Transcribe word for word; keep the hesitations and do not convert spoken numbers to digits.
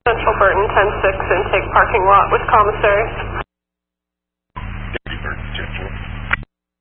Central Burton, ten six, intake parking lot with commissary.